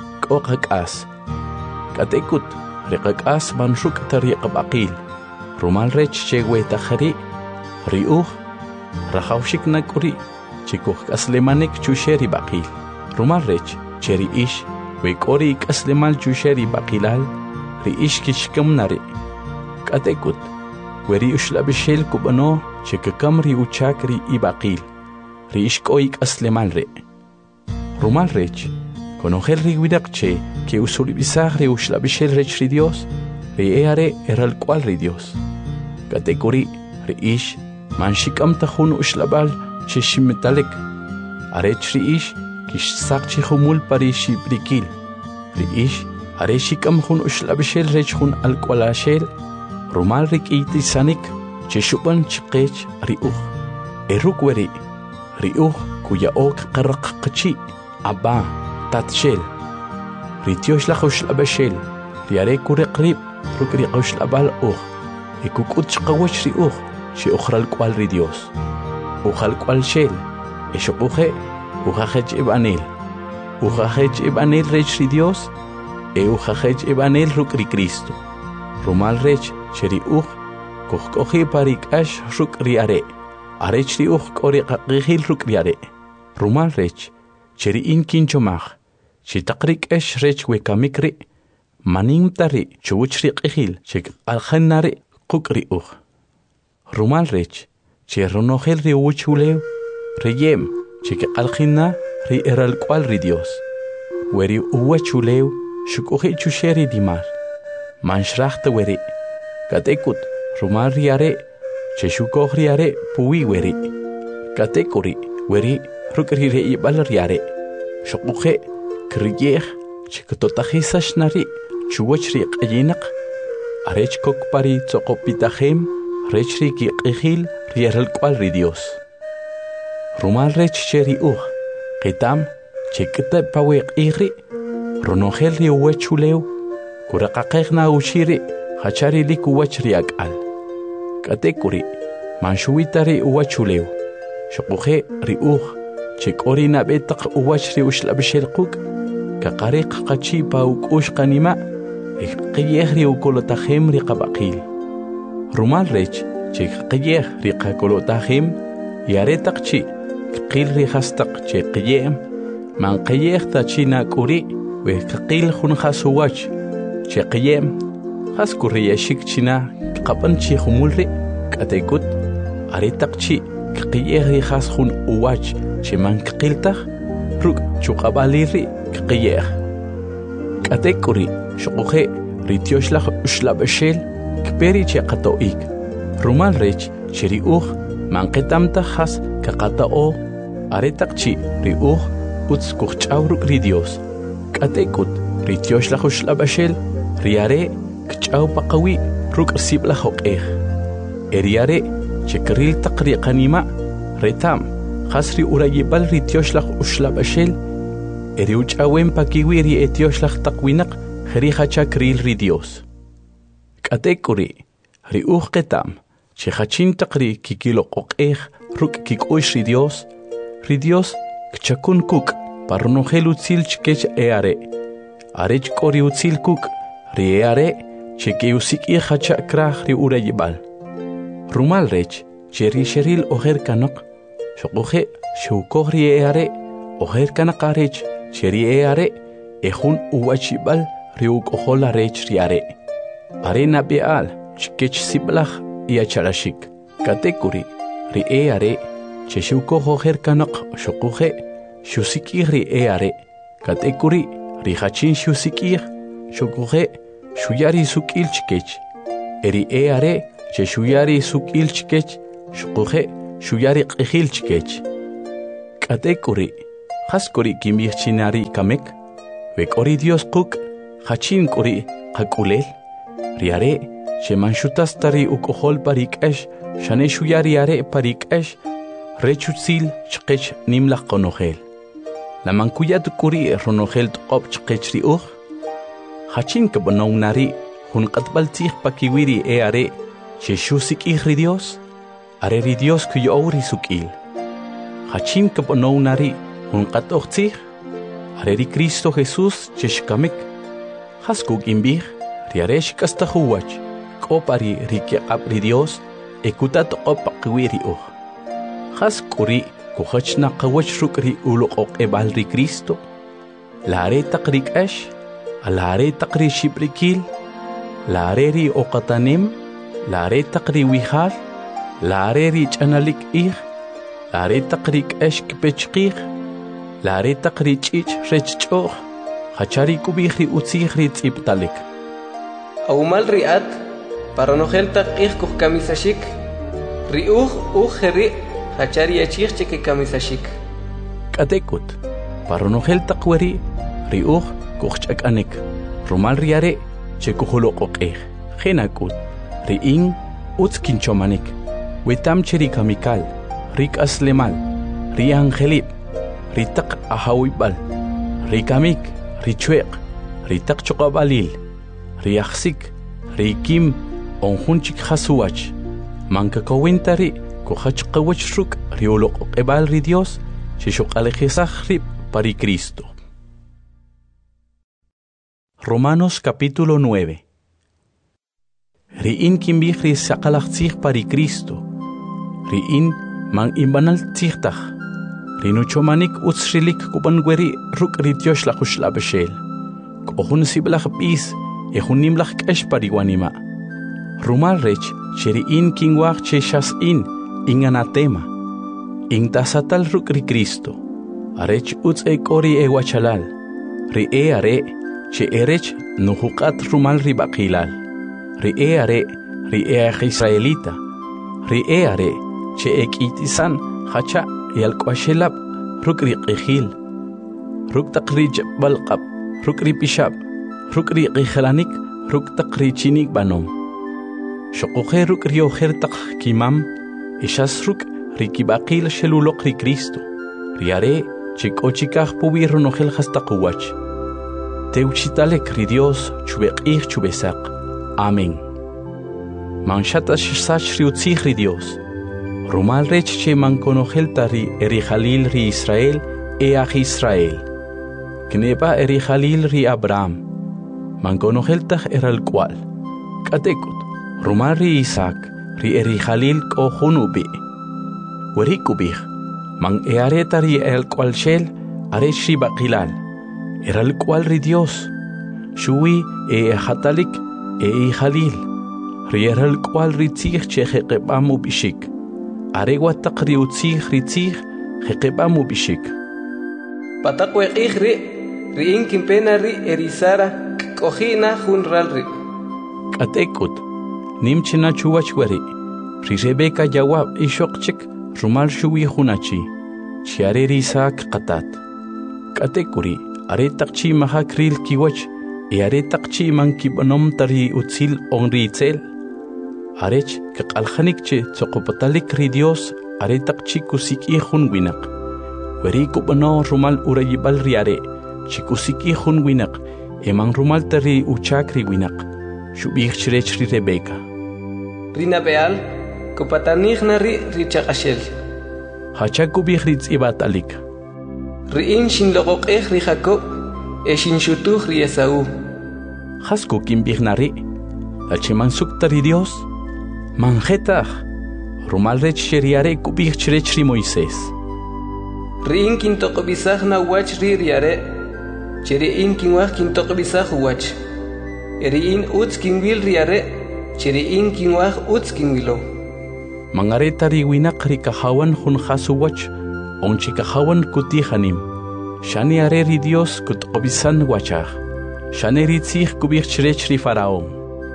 kokakas. Katekut rikakas manshuk tariqabakil. Rumal rech chewe tahari, riuch rahaushik nakuri, chikuh aslemanik chusheri bakil. Rumal rech cheri ish. Wekori kaslemal chusheri bakilal, riish kishkam nari. Katekut, weri ushlabishel kubano, chikakam ri uchakri ibakil. Riish koik aslemal re. Rumal rech, conojer ri widakche, que usuribizar ri ushlabishel rech ri Dios, ri eare eral cual ri Dios. Katekuri, riish, manshikam tahun ushlabal, cheshimetalek. Arech riish, kish sakchi humul parishi brikil. Riish, areshikam hun ushlabishel rech hun alqualashel. Rumal rik itisanik, cheshuban chikech riuch. Eruk weri, riuch kuya ok qaraqachi, abba, tatshel. Ritiosh la ushlabashel, riare kureqrib, ruk riqushlabal uch. Ekukut chqawach riuch, she ukhral qual ri Dios. Uchal qual shel, eshopuche, Ujajech ebanel. Ujajech ebanel rech ri Dios. Ujajech ebanel ruk ri Cristo. Rumal rech cheri uj. Kuhkohi parik ash ruk ri are. Arech ri uj kori qaqihil ruk ri are. Rumal rech cheri in kinchomach. Chitaqrik ash rech wekamikri. Manim tari chuch ri qihil. Chek aljanari kuk ri uj. Rumal rech cheronogel ri uchulew. Reyem. Cheke alkhina ri eral cual ri Dios. Weri uwa chuleu, shukuhi chusheri dimar. Manshrachta weri. Katekut, rumal riare, cheshukoh riare, pui weri. Katekuri, weri, rukri rei bal riare. Shukuhe, kriyeh, chekatotahisash nari, chuwachri qayinak. Arech kokpari tsokopitahem, rechri ki qihil, rieral cual ri Dios. Rumal rech cheri uj, qitam, chekita paweq iri, ronogel ri uwachuleu, kuraqaqeqna ushiri, hachari lik uwachri akal. Katekuri, manshuita ri uwachuleu, shukuhe ri uj, chekori nabetaq uwachri ushlabishel quk, kaqariq qachi pauk ushqanima, qiyeh ri ukolotajem ri qabaqil. Rumal rech, chek qiyeh ri qakolotajem, yaretaqchi, qil ri hastaq che qiyem man qiyeh ta china kuri we qil khun khasuwach che qiyem khas kuri yashik china qapan chi khumulri katekut aretaq chi qiyeh ri khas khun uwach che man qiltaq ruk chuqabaliri qiyeh katekuri shuqhe ritioshlah ushlabashel kperi che qatoik rumal rech chiri uj man qitamta khas kaqatao aretaqchi riuj uts kuch'awruk ri Dios katekut ritiosh la khushlabashel riare kch'aw paqawi ruk sibla hoqej eriare chekril taqri qanima retam khasri urayibal ritiosh la khushlabashel eri uch'awen pakiwi ri etiosh la taqwinaq khri khachakril ri Dios katekuri riuj qetam chehachin taqri kikilo qoqej ruk kikush ri Dios kchakun kuk parnogel utzil chkech eare arech kori utzil kuk ri eare cheke usik i khacha krah ri urayibal rumal rech cheri sheril oher kanok shoqoje shukor ri eare oher kanakarech cheri eare ehun uwachibal ri ukohola rech ri are arena beal chkech siblach iacharashik katekuri ri eare cheshuko hoher kanak shokuhe shusikir ri eare katekuri ri hachin shusikir shokuhe shuyari sukil chkech eri eare cheshuyari sukil chkech shokuhe shuyari qihil chkech Katekuri, haskuri kimbirchinari kamek, vekori Dios kuk, hachin kuri kakulel, riare, shemanshutas tari ukohol parik esh, shaneshuyari are parik esh, rechutsil chkech nimlach konohel. La mankuyat kuri ronogel tqop chkechri hachin kabonaunari, hun katbaltich pakiwiri are, sheshusik ihri Dios, are ri Dios kuyouri sukil. Hachin kabonaunari, hun katochtich, are ri Cristo Jesus cheshkamik, haskuk imbih, riaresh kastahuwach, kopari rikiaqab ri Dios, ekutat opakiwiri haskuri kuhachna kawach rukri ulok ebal ri Cristo, lare takrik ash, alare takri shiprikil, lare ri okatanim, lare takri wihal, lare ri chanalik lare takrik ash kipechkir, lare takri chich rechchoch, hachari kubihri utzihri tziptalik. Aumal riat, paranogel takih kuh kamisashik, riuh heri, hachari achich cheke kamisashik. Katekut, paranogel takweri, riuh kuh chakanek, rumal riare, chekuhulokok genakut, riing utzkinchomanik, wetam cheri kamikal, rik aslemal, ri angelip, ritak ahawibal, rikamik, richuek, ritak chokabalil, riaxik, rikim, onjunchik hasuach, mankakawintari, kuhachkawach ruk, riolok ebal ri Dios, shishokalejesach rip pari Cristo. Romanos capítulo 9. Riin kimbihri sakalachtzich pari Cristo, riin mang imbanal tzichtach, rinuchomanik utzrilik kubangueri ruk rityosh lachushla beshel, kohun siblach bis, ehunimlach kesh pariwanima. Rumal rech, cheriin kingwach cheshas inganatema, tasatal ruk ri Cristo, arech utz ekori ewachalal, ri are, che erech nuhukat rumal ribakilal, ri are, israelita, ri are, che ekitisan hacha yalkwashelab ruk ri qihil, ruk takri balqab, ruk ri pishab, ruk ri qihlanik, ruk takri chinik banom. Shokuhe ruk ri ohertak kimam, ishas ruk ri kibakil shelulok ri Cristo, ri are, che kochikah pubi runogel hastakuwach. Teuchitalek ri Dios chubekih chubesak. Amén. Manshata shsach ri utzich ri Dios. Rumal rech che mankonogel tari erijalil ri Israel each Israel. Kneba erijalil ri Abraham. Mankonogel tach eral cual. Katekut. Rumal ri Isaac ri erijalil kohunubi. Werikubih. Man eareta ri el cual shel arech ri bakilal. Eral cual ri Dios. Shui hatalik ijalil. Ri eral cual ri tzich che jeqebamu bishik. Aregua takri utzich ri tzich jeqebamu bishik. Patakwe ri inkin pena ri erisara kohina hunral ri. Katekut. Nimchina chuwachweri. Ri Rebeka jawab ishokchik rumal shui hunachi. Chiare ri Isaac qatat. Katekuri. Are takchi mahakril kiwach. Are takchi man kibanom tari utzil onri itzel. Arech kalkhanik che tsokopatalik ri Dios are takchi kusiki winak. Weri kubano rumal urayibal riare. Chikusiki winak. Emang rumal tari uchakri winak. Shubich chrech ri Rebeka. Rina beal kupatanigna ri chakashel. Hachakubich ri tz'ibatalik. Riin shin logok ri Jacob, shin shutuch ri Esaú. Hasku kimbignari, achiman suktari Dios, manjetach, rumal rech sheriare kubich chrech ri Moisés. Riin kintokobisach na wach ri riare, cheriin kinwach kintokobisach wach. Riin utz kinwil riare, cheriin kinwach utz kinwilo. Mangareta ri winak ri kahawan hun hasu wach, onchikahawan kutihanim. Shani areri Dios kut obisan wachach. Shani ritzich kubich chrech ri Faraón.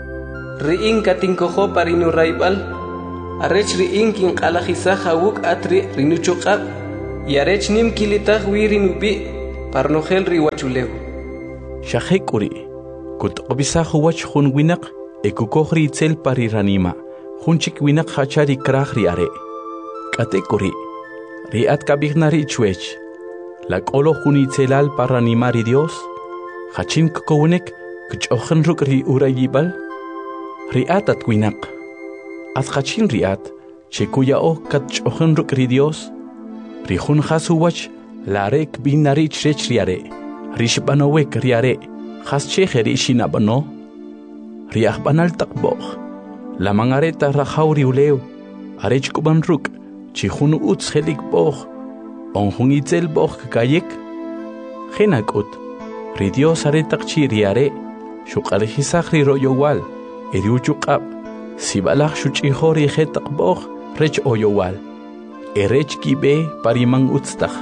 Riin katinkoho parinu raibal. Arech riin kin kalajisa hawuk atri rinuchokab. yarech nim kilitah wirin ubi parnogel riwachuleu. Shahekuri, kut obisah wach hun winak, ekukohri itzel pariranima, hunchik winak hachari krah riare. Katekuri, riat kabignari chuech, lak olo hun itzelal paranimari Dios, hachin kokownek, kuchochen ruk ri urayibal, riat at winak, at hachin riat, chekuyao katchochen ruk ri Dios, rihun hasuwach, larek binari chech riare, rishbanowek riare, haschecheri shinabano, riah banal takboch, la mangareta rahauri uleu, arech kuban ruk, chihun uts helik boch, onhun itzel boch kayek, genakut, ri Dios aretak chiriare, shukalejisakri royowal, eriuchukab, sibalach shuchihori hetak boch, rech oyowal, erech kibe parimang utstach.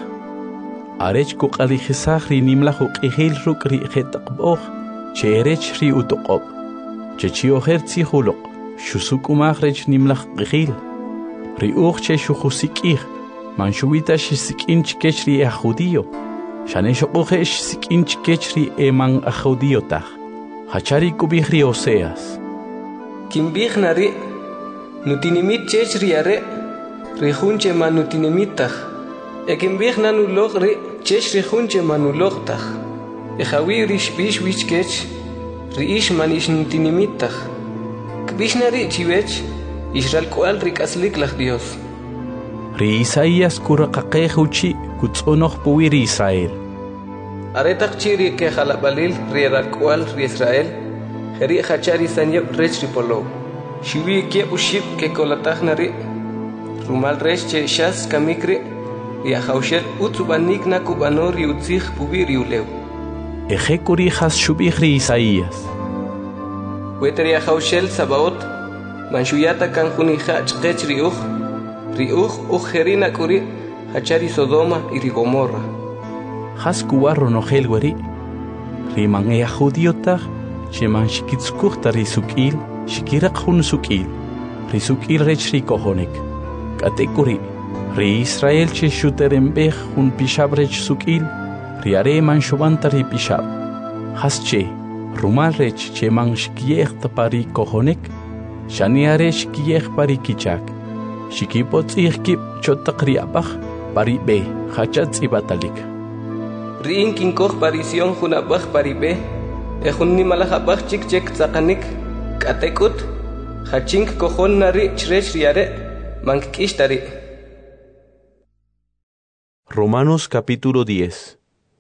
Arech kukalejisakri nimlahuk ihil rukri hetak boch, che erech ri utokob, che chioher tzihulok, shusukumach rech nimlach ihil, ri uch che shuhusikih, man shuita shisikinch kechri a judío, shaneshokhe shisikinch kechri eman a judío tach, hachari kubihri Oseas. Kimbih nari, nutinimit chechri are, rihunche man nutinimitach, ekimbih nanulog ri, chechri hunche manulog tach, echawi rish bish wich kech, riish man ish nutinimitach, kbish nari chiwech, Israel kual rikaslik lach Dios. Ri Isaías kurakakeh uchi kutsonoch puwiri Israel. Aretak chiri ke halabalil ri kual ri Israel, heri hachari sanyep rech ripolo. Shiwi ke uship ke kolatach nari, rumal rech che shas kamikri, ri ahaushel utsubanik na kubanor ri utzich puwiri uleu. Eje kuri has shubich ri Isaías. Weteri ahaushel sabaot, manshuyata kan junija chkech riuch ujerina kuri hachari Sodoma y Gomorra. Has kuwarro no helweri, riman ea judiotach, sheman shikitskuchta risukil, shikirak hun sukil, risukil rech rikohonek. Katekuri, ri Israel che shuterembech hun pishab rech sukil, riare man shubanta ri pishab. Has che, rumal rech che man shikiechta pari kohonek, shaniare shikiech pari kichak. Shikipot ihkip chotakri abach pari be, hachatz ibatalik. Riin kinkoch parision hunabach pari be, ehun nimalach abach chik chek tzakanik, katekut, hachink kohon nari chrech riare, mankishtari. Romanos capítulo 10.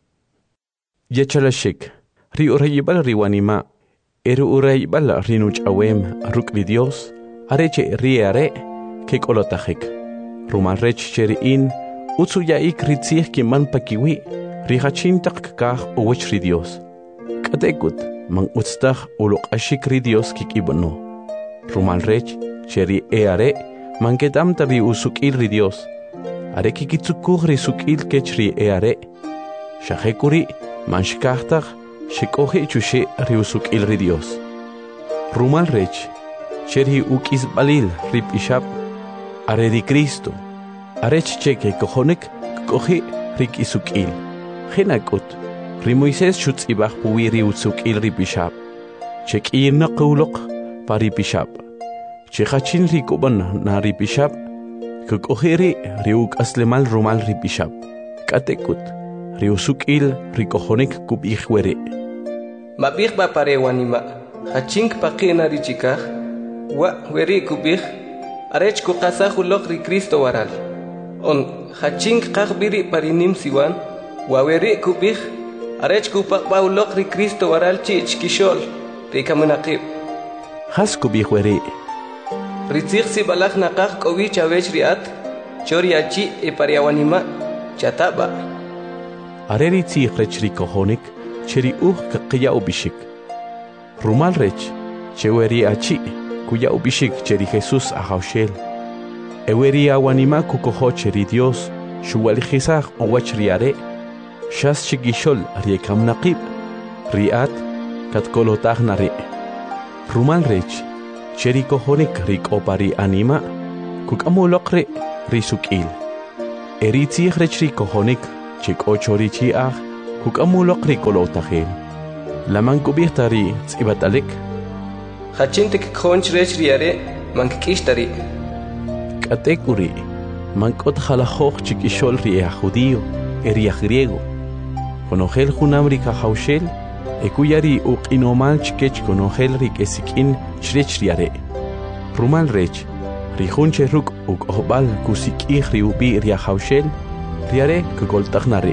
Yachalashik, ri urayibal riwanima, urayibal rinuch awem, rukri Dios, areche riare, kek olotachik. Rumal rech cheriin, utsuyaik ritzih kiman pakiwi, rihachintak kah uwech ri Dios. Katekut, man utstach ulok ashik ri Dios kik ibano. Rumal rech cheri eare, man ketamta ri usukil ri Dios. Are kikitsukuh ri sukil kech ri eare. Shahekuri, man shikahtach, shikohe chushe ri usukil ri Dios. Rumal rech, cheri ukis balil ri pishab, are di Cristo, arech cheke kohonek, kohe rik isukil. Genakut, ri Moises shutz ibach puwiri utsukil ri bishab. Chek irna kulok pari bishab. Chekachin ri kuban na ri bishab. Kokoheri ri uk aslemal rumal ri bishab. Katekut, ri usukil ri kohonek kub ichwere. Mabich ba parewanima, hachink pakina ri chikach, wa weri kubich, arech kukasahulok ri Cristo waral. On hachink kakbiri parinim siwan, waweri kubich, arech kupakbaulok ri Cristo waral chich kishol, ri kamunakib. Has kubich weri. Ritzich si balak nakak kowi chavech riat, choriachi e pariawanima, chataba. Areri tzich rech ri kohonik, cheri kakiya ubishik. Rumal rech, cheweri achi, kuya ubishik cheri Jesus ahaushel. Eweri awanima kukoho cheri Dios, shuwalijizach owach riare, shas chigishol riekam naqib, riat, katkolotach nare. Rumal rech, cheri kohonik rik opari anima, kukamulokre risukil. Eritzih rechri kohonik, chik ochorichi ag, hukamulok rikolotahel. Laman kubirtari tzibatalik. Hachintik khonch rechri are, mankishtari. Katekuri, mankot halahok chikishol ria judío, eria griego. Konogel hunamrika haushel, ekuyari ukinomal chikech konogel rik esikin chrechriare. Rumal rech, rihunche ruk ohbal kusikih riubi ria haushel, riare kugoltagnare.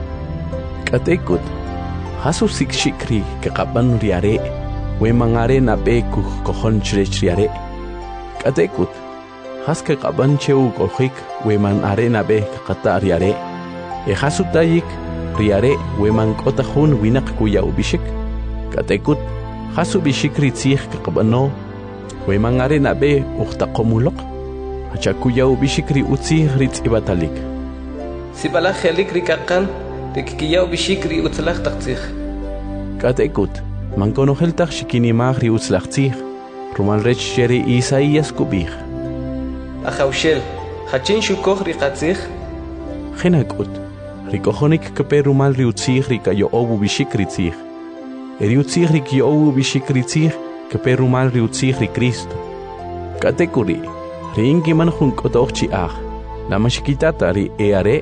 Katekut, hasu sikshikri kekaban riare, wemangare nabe kohon chrechriare. Katekut, haske kaban cheu kohik weman arena be kata riare. Hasutayik riare weman kotahun winak kuya ubishik. Katekut, hasu bishik ritzih kakabano, weman arena be uktakomulok. Hachakuya ubishik ri utzih ritz ibatalik. Sibala helik rikakan, rikiya ubishik ri utzlach taktzih. Katekut, mankonoheltak shikinimag ri utzlachtzih, rumal rech sheri Isaías kubih. Ahaushel, hachin shukoh rikatzih. Genakut, rikohonik keperumal riutzih rikayo obu bishikritzih. Eriutzih rikyo obu bishikritzih keperumal riutzih ri Cristo. Katekuri, riinkiman junkotochi ah, la mashikitata ri eare.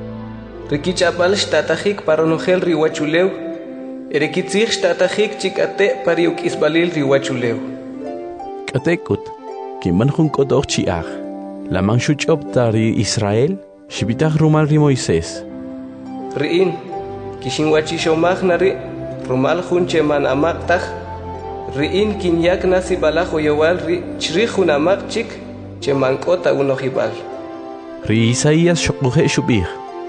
Rikichapal shtatahik paronogel riwachuleu, erikitzih shtatahik chikate pariuk isbalil riwachuleu. Katekut, kiman junkotochi ah, la manshuchopta ri Israel. Shibitach rumal ri Moisés. Riin, kishinwachishomag nari, rumal junche man amaktach. Riin kinyak nasi balajo yowal ri chrihun amakchik, che mankota unohibal. Ri Isaías shokuje shubih.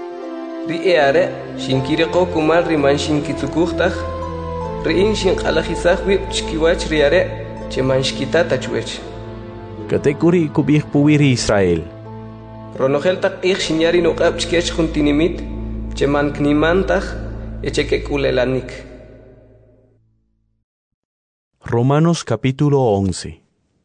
Ri eare, shinkireko kumal ri man shinkitsukuchtach. Riin shinkalajisach wip chkiwach riare, che man shkitata chwech. Katekuri kubih puwiri Israel. Ronogel tak ich shinyari no kapchkech juntinimit, che man knimantach, echeke kulelanik. Romanos capítulo 11.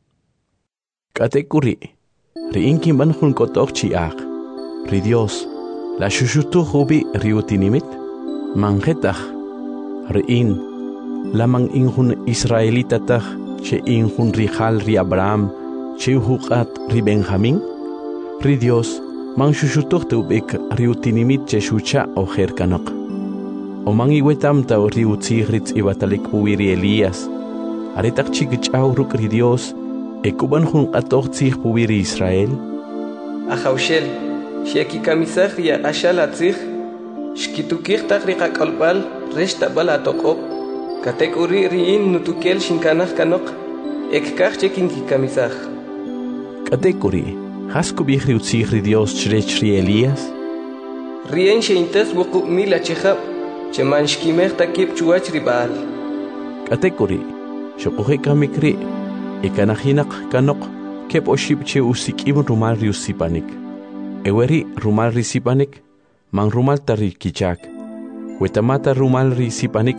Katekuri, riinkin ban junkotochi ag, ri Dios, la shushutu hubi riutinimit, mangetach, riin, la man injun Israelitatach, che injun rijal ri Abraham, che hukat ri Benjamín, ri Dios, man shushutuch teubik riutinimit jeshucha o jerkanok. O man iwetamta o riutzihritz ibatalik puwiri Elías. Aretak chikichaw ruk ri Dios, ekuban jun katochtzih puwiri Israel. Ahaushel, sheki kamisach ria ashalatzich, shkitukich tak rika kalbal, reshtabal atokop, katekuri riin nutukel shinkanach kanok, ekkach chekin kamisach. Katekuri, Haskubih riutzih ri Dios chrech ri Elías. Rien sheintes wuku mila chehab, che manshkimech takip chuach ri Baal. Katekuri, shokuhe kamikri, ekanahinak kanok, kep oshib che usikim rumal ri usipanik. Eweri rumal ri sipanik, man rumal tari kichak. Wetamata rumal ri sipanik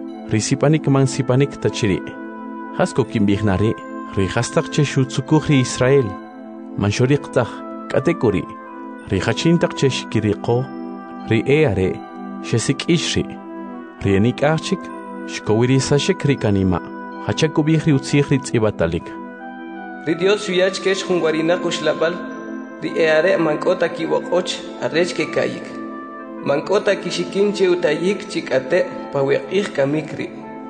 man sipanik tachiri. Hasko kimbihnari, ri hastak che shutsukuh ri Israel. Manshoriqtach, katekuri, ri hachintak cheshkiriqo, ri eare, shesik ishri, ri enikachik, shkowirisashik rikanima, hachakubih ri utzihritz ibatalik. Ri Dios shuyach kesh hunwarina kushlabal, ri eare mankota kiwokoch, arrech ke kayik. Mankota kishikinche utayik chikate, paweqih kamikri.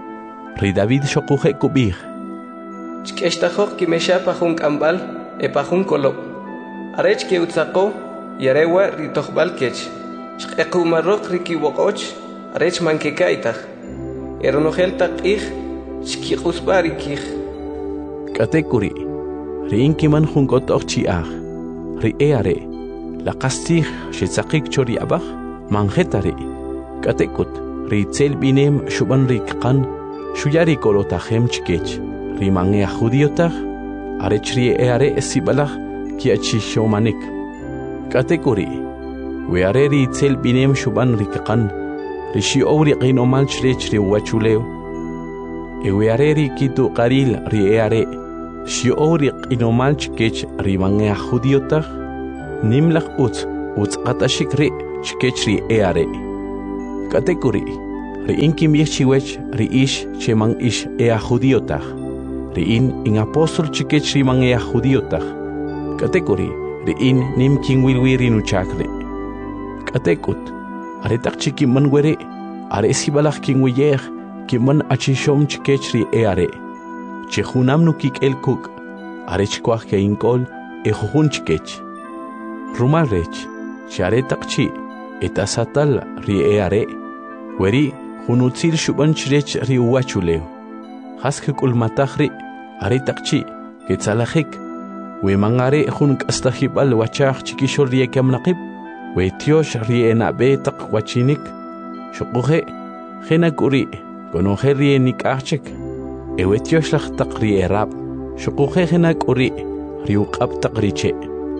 Ri David shokuje kubih. Chkeshtahok kimeshapa hunkambal, epahun kolop. Arech ke utzako, yarewa ritohbal kech. Shkeku marok riki wokoch, arech mankekaitach. Eronogel tak ich, shkikusbari kich. Katekuri, riinkiman junkotok chiach. Ri eare, la kastich shetzakik chori abach, manjetari. Katekut, ri tzel binem shuban rikkan, shuyari kolotachem chkech. Ri mangea judiotach, arechri eare esibalach kiachi shomanik. Katekuri, weare ri tzel binem shuban rikkan, rishi ori qinomal chrechri wachuleo. Weare ri kitu qaril ri eare, shi ori qinomal chkech ri mangea judiotach, nimlach utz, utzqatashik ri chkech ri eare. Katekuri, ri inkim yechiwech ri ish cheman ish ea judiotach. Ri in apostol chkech ri man ea judiotach. Katekuri, ri in nim king wilwiri nuchakre. Katekut, aretak chiki man were, are sibalach king wiyer, kiman achishom chkech ri eare. Chehunam nukik el kuk, are chkwach ke inkol, ejujun chkech. Rumal rech, charetak chi, etasatal ri eare. Weri, hunutzil shuban chrech ri uachuleo. Haskuk ulmatachri, aretak chi, ketzalachik. We mangare hunuk astahibal wachach chikishol ri ekamnaqib. We tiosh ri enabe tak wachinik. Shukuhe, henakuri, konohe ri enik achik. Ewe tiosh lach tak ri erab. Shukuhe henakuri, ri uqab tak riche.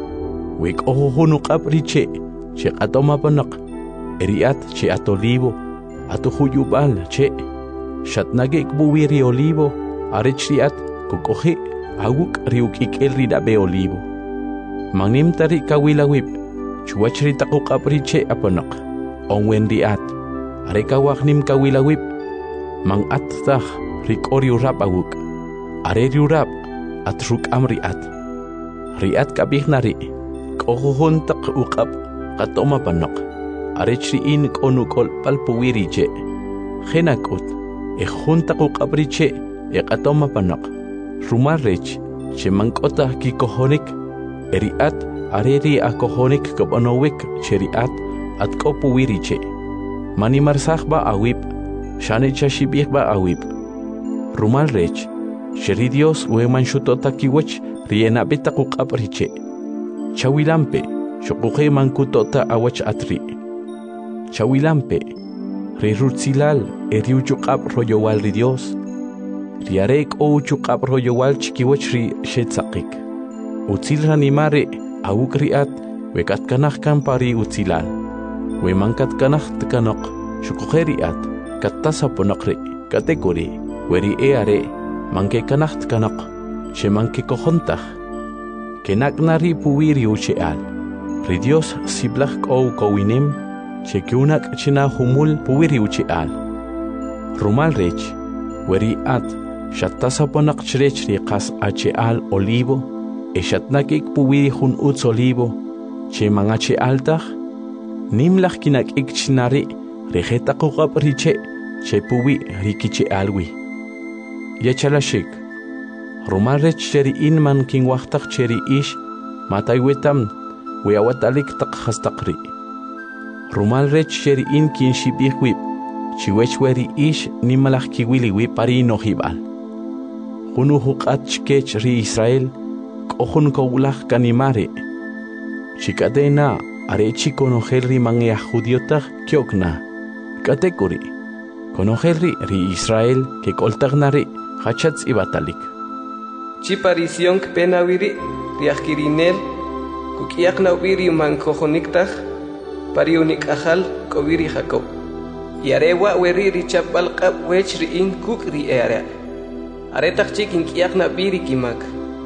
We kohunuk ab riche, che atoma panak. Eriat che atolivo. Atuhuyubal che shatnagek buwiri olivo arichriat kukohi aguk riuk ikel ridabe olivo mangnim tari kawilawib chuachri takuk apriche apanak onwen riat arekawak nim kawilawib mang attah rikori urap aguk are riurap atruk amriat riat kabihnari kohon tak ukap katoma panak Arechri in konukol palpuwiriche. Henakut, ejuntakuk abriche, atoma panak. Rumarrech, chemankota kikohonik, eriat, areri akohonik kabanowik, cheriat, at kopuwiriche. Manimarsach ba awip, shanecha shibik ba awip. Rumarrech, sheridios uemanshutot kiwech, rienabitakuk abriche. Chawilampe, shokuhe mankutota awach atri. Chawilampe, Rirutzilal, Eriuchukap royowal ridios, Riarek o chukap royowal chikiwachri shetzakik. Utzil ranimare, awukriat, wekat kanach kampari utzilal. We mankat kanach tkanok, shukukeriat, katasaponokri, kategori, weri eare, manke kanach tkanok, shemanke kohontach. Kenaknari puwiri ucheal, ridios siblach o kowinim, Chekiunak china humul puwiri uchial. Rumal rech, weri at, shatasaponak chrech riqas acheal olivo, eshatnakik puwiri hun uts olivo, che mangache altach, nimlach kinak ik chinari, rejetakukap riche, che puwi rikiche alwi. Yechalashik, rumal rech cheri inman king wachtach cheri ish, mataywetam, weawatalik tak hastakri. Rumal rech sheri in kin shibih wip, chiwech weri ish nimalach kiwili wip pari no hibal. Hunu hukat chkech ri Israel, kohun kowlach kanimare. Chikadena, arechi konogel ri mangea judiotach kiokna. Katekuri, konogel ri Israel ke koltagnare, hachatz ibatalik. Chiparision kpenawiri, riachkirinel, kukiakna wiri man kohoniktach, Pariunik ahal kowiri Jacob. Yarewa weri richapal kap wech in kuk ri eare. Aretak chikin kiakna biri kimak.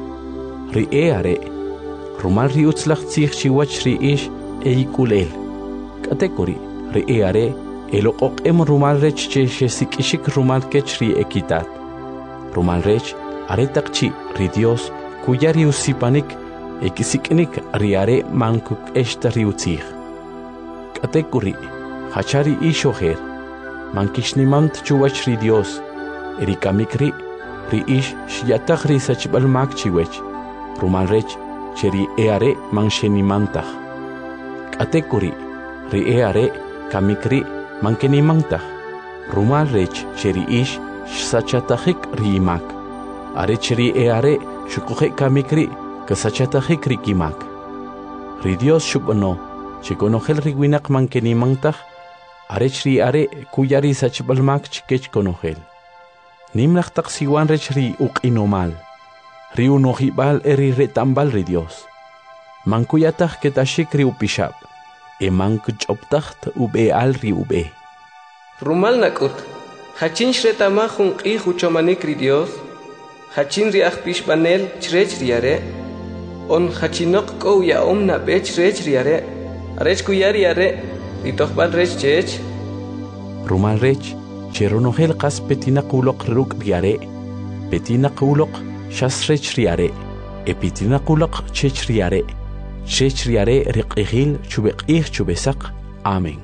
Ri eare. Rumal ri utzlach tzich chiwach ri ish eikulel. Katekori ri eare elokok em rumal rech che sikishik rumal kech ri ekitat. Rumal rech aretak chi ri Dios kuyari usipanik ekisiknik ri are mankuk eshta ri utzich. Katekuri, hachari ishoher, mankishnimant chuwach ri Dios, erikamikri, ri ish shiatach ri sachbal mak chiwech, rumalrech, cheri eare manshenimantach. Katekuri, ri eare, kamikri, mankenimantach, rumalrech, cheri ish sachatachik ri imak, are cheri eare, shukuhe kamikri, kasachatachik ri kimak. Ri Dios shubano, Chikonogel riwinak mankenimantach, arech ri are kuyari sachbalmak chikech konogel. Nimlach taksiwan rech ri ukinomal, ri unohibal eri retambal ri Dios. Mankuyatach ketashik ri upishab, mankuchoptacht ube al ri ube. Rumal nakut, hachin shretamahun qi huchomanik ri Dios, hachin ri achpishbanel chrech ri are, on hachinok ko ya omna bech rech ri are, Arech kuyari are, ritohban rech chech. Ruman rech, cheronogel kas petina kulok ruk riare, petina kulok shas rech riare, epitina kulok chech riare riqihil chubeqih chubesak. Amén.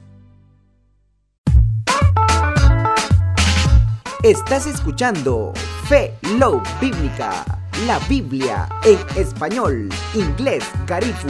Estás escuchando Fe Love Bíblica, la Biblia en español, inglés, garífuna.